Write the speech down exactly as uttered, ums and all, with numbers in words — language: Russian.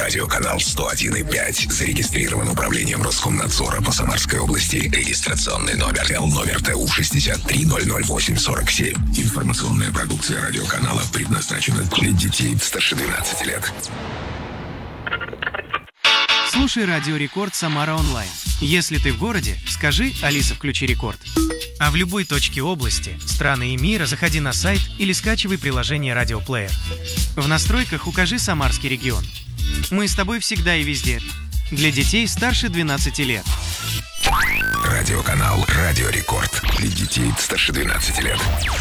Радиоканал сто один и пять зарегистрирован управлением Роскомнадзора по Самарской области. Регистрационный номер Л номер Т У шестьдесят три ноль ноль восемь сорок семь. Информационная продукция радиоканала предназначена для детей старше двенадцати лет. Слушай Радио Рекорд Самара онлайн. Если ты в городе, скажи «Алиса, включи рекорд». А в любой точке области, страны и мира заходи на сайт или скачивай приложение «Радиоплеер». В настройках укажи «Самарский регион». Мы с тобой всегда и везде. Для детей старше двенадцати лет. Радиоканал «Радио Рекорд» для детей старше двенадцати лет.